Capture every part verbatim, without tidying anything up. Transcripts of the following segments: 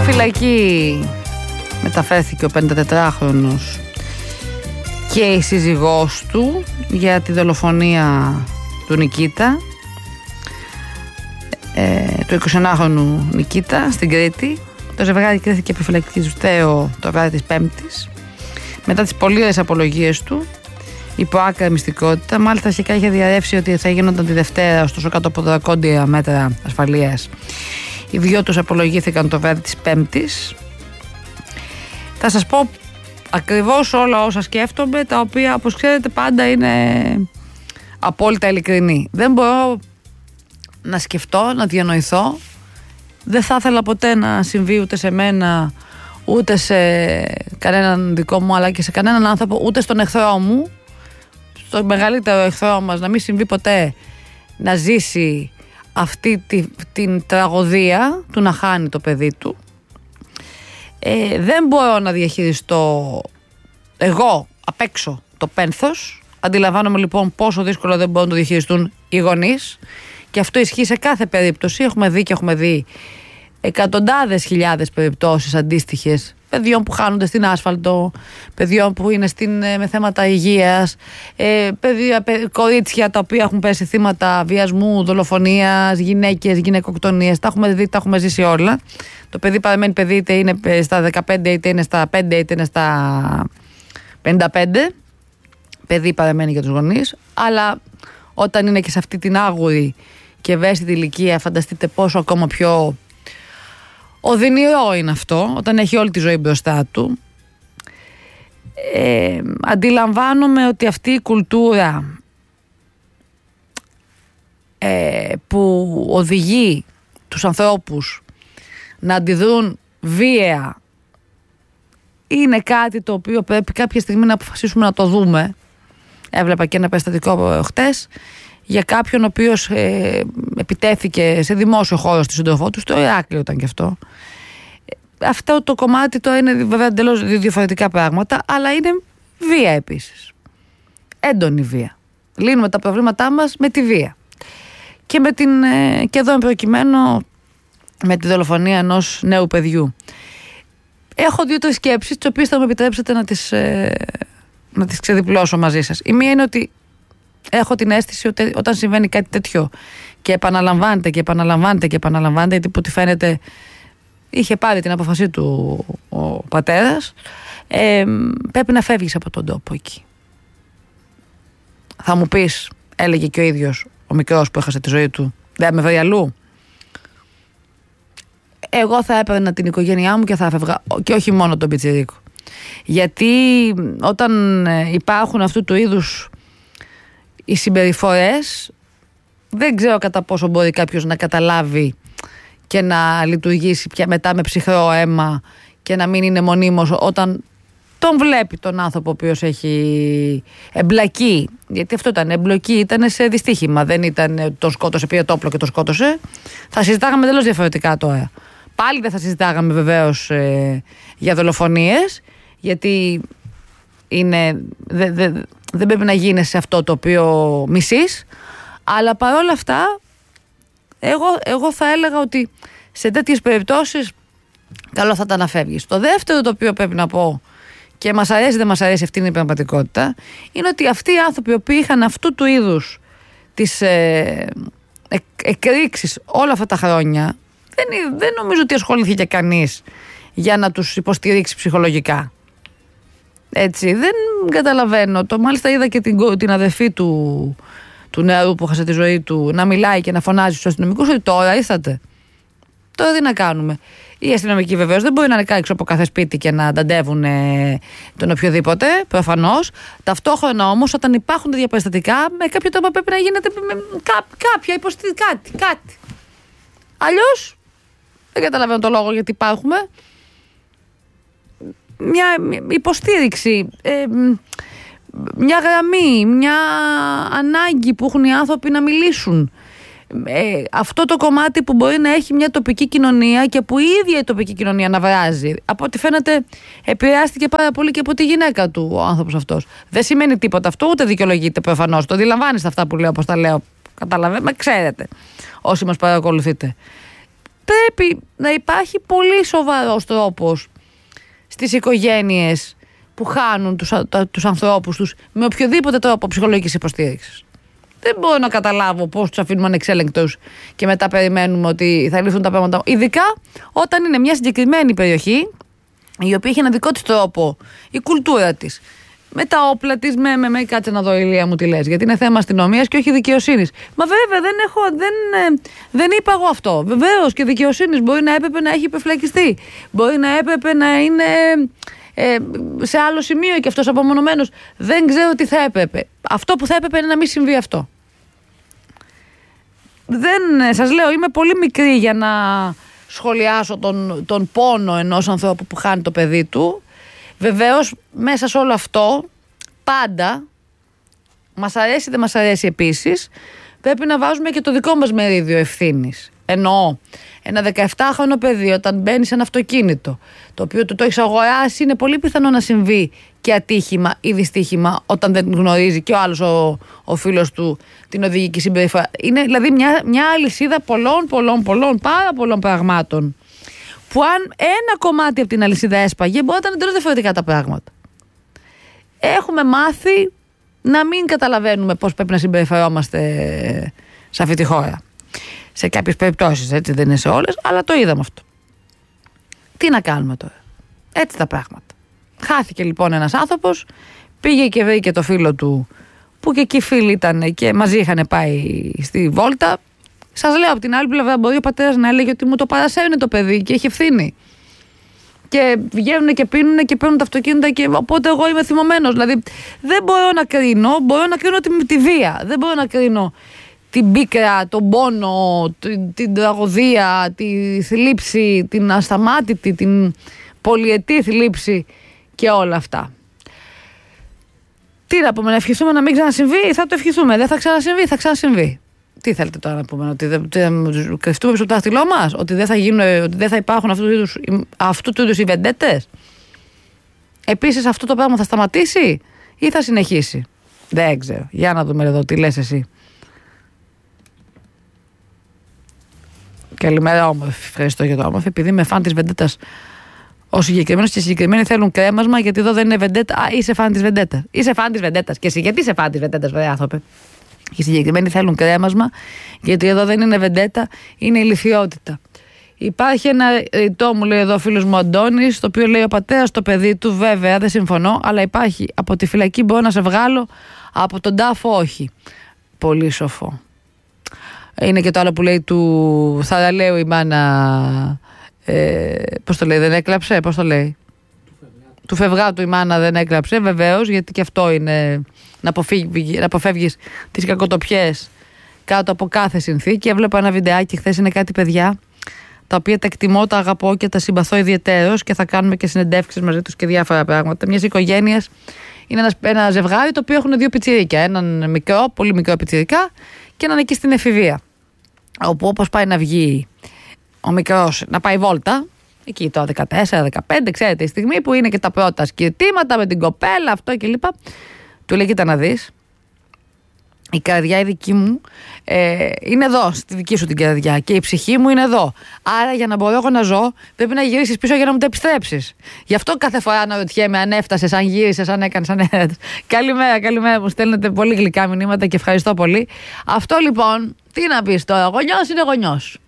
φυλακή μεταφέρθηκε ο πενηντατετράχρονος και η σύζυγός του για τη δολοφονία του Νικήτα, ε, του εικοσιενάχρονου Νικήτα στην Κρήτη. Το ζευγάρι κρίθηκε επιφυλακτική ζουστέο το βράδυ της Πέμπτης μετά τις πολύωρες απολογίες του υπό άκρα μυστικότητα. Μάλιστα αρχικά είχε διαρρεύσει ότι θα γίνονταν τη Δευτέρα, ωστόσο κάτω από δρακόντια μέτρα ασφαλείας. Οι δυο τους απολογήθηκαν το βράδυ της Πέμπτης. Θα σας πω ακριβώς όλα όσα σκέφτομαι, τα οποία όπως ξέρετε πάντα είναι απόλυτα ειλικρινή. Δεν μπορώ να σκεφτώ, να διανοηθώ. Δεν θα ήθελα ποτέ να συμβεί ούτε σε μένα, ούτε σε κανέναν δικό μου, αλλά και σε κανέναν άνθρωπο, ούτε στον εχθρό μου, στο μεγαλύτερο εχθρό μας, να μην συμβεί ποτέ να ζήσει αυτή τη, την τραγωδία του να χάνει το παιδί του. Ε, δεν μπορώ να διαχειριστώ εγώ απ' έξω το πένθος. Αντιλαμβάνομαι λοιπόν πόσο δύσκολο δεν μπορούν να το διαχειριστούν οι γονείς, και αυτό ισχύει σε κάθε περίπτωση. Έχουμε δει και έχουμε δει εκατοντάδες χιλιάδες περιπτώσεις αντίστοιχες παιδιών που χάνονται στην άσφαλτο, παιδιών που είναι στην, με θέματα υγείας, ε, παιδιά, κορίτσια τα οποία έχουν πέσει θύματα βιασμού, δολοφονίας, γυναίκες, γυναικοκτονίες. Τα έχουμε δει, τα έχουμε ζήσει όλα. Το παιδί παραμένει παιδί, είτε είναι στα δεκαπέντε, είτε είναι στα πέντε, είτε είναι στα πενήντα πέντε. Παιδί παραμένει για τους γονείς, αλλά όταν είναι και σε αυτή την άγουρη και ευαίσθητη ηλικία, φανταστείτε πόσο ακόμα πιο οδυνηρό είναι αυτό, όταν έχει όλη τη ζωή μπροστά του. Ε, αντιλαμβάνομαι ότι αυτή η κουλτούρα ε, που οδηγεί τους ανθρώπους να αντιδρούν βία είναι κάτι το οποίο πρέπει κάποια στιγμή να αποφασίσουμε να το δούμε. Έβλεπα και ένα περιστατικό χτες για κάποιον ο οποίος ε, επιτέθηκε σε δημόσιο χώρο στη σύντροφό του, στο Ηράκλειο ήταν και αυτό. Αυτό το κομμάτι το είναι βέβαια εντελώς διαφορετικά πράγματα, αλλά είναι βία επίσης. Έντονη βία. Λύνουμε τα προβλήματά μας με τη βία. Και, με την, ε, και εδώ προκειμένου με τη δολοφονία ενός νέου παιδιού. Έχω δύο-τρεις σκέψεις, τις οποίες θα μου επιτρέψετε να τις, ε, να τις ξεδιπλώσω μαζί σας. Η μία είναι ότι έχω την αίσθηση ότι όταν συμβαίνει κάτι τέτοιο και επαναλαμβάνεται και επαναλαμβάνεται και επαναλαμβάνεται, γιατί από ό,τι φαίνεται είχε πάρει την απόφασή του ο πατέρας, ε, πρέπει να φεύγεις από τον τόπο εκεί. Θα μου πεις, έλεγε και ο ίδιος ο μικρός που έχασε τη ζωή του, δεν με βρει αλλού. Εγώ θα έπαιρνα την οικογένειά μου και θα έφευγα, και όχι μόνο τον πιτσιρίκο. Γιατί όταν υπάρχουν αυτού του είδους οι συμπεριφορές, δεν ξέρω κατά πόσο μπορεί κάποιος να καταλάβει και να λειτουργήσει πια μετά με ψυχρό αίμα και να μην είναι μονίμως όταν τον βλέπει τον άνθρωπο ο οποίος έχει εμπλακεί. Γιατί αυτό ήταν εμπλοκή, ήταν σε δυστύχημα. Δεν ήταν τον σκότωσε, πήρε το όπλο και τον σκότωσε. Θα συζητάγαμε τελώς διαφορετικά τώρα. Πάλι δεν θα συζητάγαμε βεβαίως ε, για δολοφονίες, γιατί είναι, δε, δε, δεν πρέπει να γίνεις σε αυτό το οποίο μισείς. Αλλά παρόλα αυτά, εγώ, εγώ θα έλεγα ότι σε τέτοιες περιπτώσεις καλό θα ήταν να φεύγεις. Το δεύτερο το οποίο πρέπει να πω, και μας αρέσει δεν μας αρέσει, αυτή είναι η πραγματικότητα, είναι ότι αυτοί οι άνθρωποι οι οποίοι είχαν αυτού του είδους τις ε, εκ, εκρήξεις όλα αυτά τα χρόνια, δεν, δεν νομίζω ότι ασχολήθηκε κανείς για να τους υποστηρίξει ψυχολογικά. Έτσι, δεν καταλαβαίνω. Το μάλιστα είδα και την, την αδερφή του, του νεαρού που χάσε τη ζωή του να μιλάει και να φωνάζει στους αστυνομικούς ότι τώρα ήρθατε. Τώρα τι να κάνουμε. Οι αστυνομικοί βεβαίως δεν μπορεί να είναι έξω από κάθε σπίτι και να ανταντεύουν ε, τον οποιοδήποτε, προφανώς. Ταυτόχρονα όμως, όταν υπάρχουν τέτοια περιστατικά, με κάποιο τρόπο πρέπει να γίνεται με, με, κά, κάποια υποστήριξη, κάτι, κάτι. Αλλιώς, δεν καταλαβαίνω το λόγο γιατί υπάρχουμε. Μια υποστήριξη, ε, μια γραμμή, μια ανάγκη που έχουν οι άνθρωποι να μιλήσουν. Ε, αυτό το κομμάτι που μπορεί να έχει μια τοπική κοινωνία και που η ίδια η τοπική κοινωνία να βράζει. Από ό,τι φαίνεται επηρεάστηκε πάρα πολύ και από τη γυναίκα του ο άνθρωπος αυτός. Δεν σημαίνει τίποτα αυτό, ούτε δικαιολογείται προφανώς. Το αντιλαμβάνεστε αυτά που λέω, όπως τα λέω. Καταλαβαίνετε, ξέρετε όσοι μας παρακολουθείτε. πρέπει να υπάρχει πολύ σοβαρός τρόπος στις οικογένειες που χάνουν τους, τους ανθρώπους τους με οποιοδήποτε τρόπο ψυχολογικής υποστήριξης. Δεν μπορώ να καταλάβω πώς τους αφήνουμε ανεξέλεγκτους και μετά περιμένουμε ότι θα λυθούν τα πράγματα. Ειδικά όταν είναι μια συγκεκριμένη περιοχή η οποία έχει ένα δικό της τρόπο, η κουλτούρα της, με τα όπλα της, με, με, με κάτσε να δω, Ηλία μου, τι λες, γιατί είναι θέμα αστυνομίας και όχι δικαιοσύνης. Μα βέβαια δεν, έχω, δεν, δεν είπα εγώ αυτό. Βεβαίως και δικαιοσύνης μπορεί να έπρεπε να έχει υπεφυλακιστεί. Μπορεί να έπρεπε να είναι ε, σε άλλο σημείο και αυτός απομονωμένος. Δεν ξέρω τι θα έπρεπε. Αυτό που θα έπρεπε είναι να μην συμβεί αυτό. Δεν, σας λέω, είμαι πολύ μικρή για να σχολιάσω τον, τον πόνο ενός ανθρώπου που χάνει το παιδί του. Βεβαίως μέσα σε όλο αυτό πάντα, μας αρέσει δεν μας αρέσει επίσης, πρέπει να βάζουμε και το δικό μας μερίδιο ευθύνης. Εννοώ, ένα δεκαεπτάχρονο παιδί όταν μπαίνει σε ένα αυτοκίνητο το οποίο του το έχει αγοράσει, είναι πολύ πιθανό να συμβεί και ατύχημα ή δυστύχημα όταν δεν γνωρίζει και ο άλλος ο, ο φίλος του την οδηγική συμπεριφορά. Είναι δηλαδή μια, μια αλυσίδα πολλών πολλών πολλών πάρα πολλών πραγμάτων που αν ένα κομμάτι από την αλυσίδα έσπαγε μπορεί να ήταν εντελώς διαφορετικά τα πράγματα. Έχουμε μάθει να μην καταλαβαίνουμε πώς πρέπει να συμπεριφερόμαστε σε αυτή τη χώρα. Σε κάποιες περιπτώσεις, έτσι, δεν είναι σε όλες, αλλά το είδαμε αυτό. Τι να κάνουμε τώρα. Έτσι τα πράγματα. Χάθηκε λοιπόν ένας άνθρωπος, πήγε και βρήκε το φίλο του, που και εκεί φίλοι ήταν και μαζί είχαν πάει στη βόλτα. Σας λέω, από την άλλη πλευρά μπορεί ο πατέρας να έλεγε ότι μου το παρασέρνει το παιδί και έχει ευθύνη. Και βγαίνουν και πίνουν και παίρνουν τα αυτοκίνητα και οπότε εγώ είμαι θυμωμένος. Δηλαδή δεν μπορώ να κρίνω, μπορώ να κρίνω τη, τη βία. Δεν μπορώ να κρίνω την πίκρα, τον πόνο, την, την τραγωδία, τη θλίψη, την ασταμάτητη, την πολυετή θλίψη και όλα αυτά. Τι να πούμε, να ευχηθούμε να μην ξανασυμβεί, θα το ευχηθούμε. Δεν θα ξανασυμβεί, θα ξανασυμβεί. Τι θέλετε τώρα να πούμε, ότι δεν κρυφτούμε στο δάχτυλό μας, ότι δεν θα, γίνουν, ότι δεν θα υπάρχουν αυτού του είδους, αυτού του είδους οι βεντέτες. Επίσης αυτό το πράγμα θα σταματήσει ή θα συνεχίσει. Δεν ξέρω. Για να δούμε εδώ τι λες εσύ. Καλημέρα όμορφη, ευχαριστώ για το όμορφη. Επειδή είμαι φαν της βεντέτας, ο συγκεκριμένος και οι συγκεκριμένοι θέλουν κρέμασμα, γιατί εδώ δεν είναι βεντέτα. Α, είσαι φαν της βεντέτας. Είσαι φαν της βεντέτας. Και εσύ γιατί είσαι φαν της βεντέτας, βέβαια άνθρωπε. Οι συγκεκριμένοι θέλουν κρέμασμα, γιατί εδώ δεν είναι βεντέτα, είναι ηλιθιότητα. Υπάρχει ένα ρητό, μου λέει εδώ ο φίλος μου Αντώνης, το οποίο λέει ο πατέρας στο παιδί του, βέβαια δεν συμφωνώ, αλλά υπάρχει. Από τη φυλακή μπορώ να σε βγάλω, από τον τάφο όχι. Πολύ σοφό. Είναι και το άλλο που λέει του Θαραλέου η μάνα. Ε, πώς το λέει, δεν έκλαψε, πώς το λέει. Του Φευγάτου η μάνα δεν έκλαψε, βεβαίως, γιατί και αυτό είναι να, αποφύγει, να αποφεύγεις τις κακοτοπιές κάτω από κάθε συνθήκη. Έβλεπα ένα βιντεάκι χθες, είναι κάτι παιδιά τα οποία τα εκτιμώ, τα αγαπώ και τα συμπαθώ ιδιαιτέρως και θα κάνουμε και συνεντεύξεις μαζί τους και διάφορα πράγματα. Μιας οικογένειας είναι ένα, ένα ζευγάρι το οποίο έχουν δύο πιτσιρίκια. Έναν μικρό, πολύ μικρό πιτσιρικά και έναν εκεί στην εφηβεία. Όπου όπως πάει να βγει ο μικρός να πάει βόλτα, εκεί το δεκατέσσερα δεκαπέντε, ξέρετε, η στιγμή που είναι και τα πρώτα σκυρτήματα με την κοπέλα, αυτό κλπ. Του λέει: κοίτα να δεις, η καρδιά η δική μου ε, είναι εδώ, στη δική σου την καρδιά, και η ψυχή μου είναι εδώ. Άρα για να μπορώ εγώ να ζω, πρέπει να γυρίσεις πίσω για να μου τα επιστρέψεις. Γι' αυτό κάθε φορά να ρωτιέμαι αν έφτασες, αν γύρισες, αν έκανες, αν έρθες. Καλημέρα, καλημέρα, μου στέλνετε πολύ γλυκά μηνύματα και ευχαριστώ πολύ. Αυτό λοιπόν, τι να πεις τώρα, γονιός είναι γονιός.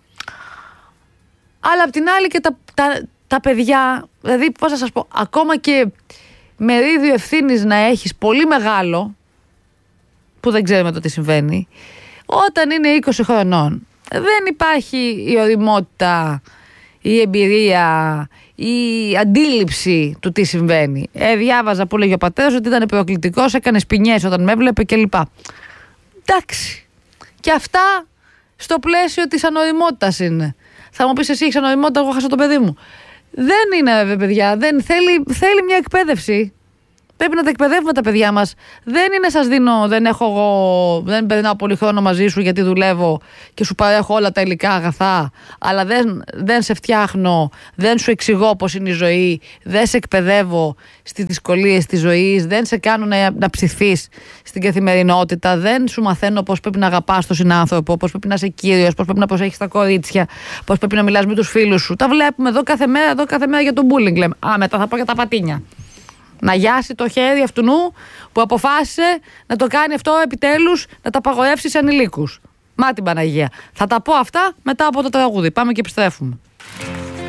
Αλλά απ' την άλλη και τα, τα, τα παιδιά, δηλαδή πώς θα σας πω, ακόμα και μερίδιο ευθύνης να έχεις πολύ μεγάλο, που δεν ξέρουμε το τι συμβαίνει, όταν είναι είκοσι χρονών δεν υπάρχει η ωριμότητα, η εμπειρία, η αντίληψη του τι συμβαίνει. Ε, διάβαζα που λέγει ο πατέρας ότι ήταν προκλητικός, έκανε σπινιές όταν με έβλεπε κλπ. Εντάξει. Και αυτά στο πλαίσιο της ανοημότητας είναι. Θα μου πεις εσύ έχεις ανοημότητα, εγώ χάσα το παιδί μου. Δεν είναι βέβαια, παιδιά. Δεν θέλει, θέλει μια εκπαίδευση. Πρέπει να τα εκπαιδεύουμε τα παιδιά μας. Δεν είναι σας δίνω, δεν έχω εγώ, δεν περνάω πολύ χρόνο μαζί σου γιατί δουλεύω και σου παρέχω όλα τα υλικά αγαθά, αλλά δεν, δεν σε φτιάχνω, δεν σου εξηγώ πώς είναι η ζωή, δεν σε εκπαιδεύω στις δυσκολίες της ζωής, δεν σε κάνω να, να ψηθείς στην καθημερινότητα, δεν σου μαθαίνω πώς πρέπει να αγαπάς τον συνάνθρωπο, πώς πρέπει να είσαι κύριος, πώς πρέπει να προσέχεις τα κορίτσια, πώς πρέπει να μιλάς με τους φίλους σου. Τα βλέπουμε εδώ κάθε μέρα, εδώ κάθε μέρα για το bullying. Λέμε. Α, μετά θα πω για τα πατίνια. Να γιάσει το χέρι αυτού που αποφάσισε να το κάνει αυτό επιτέλους, να τα απαγορεύσει σε ανηλίκους. Μα την Παναγία. Θα τα πω αυτά μετά από το τραγούδι. Πάμε και επιστρέφουμε.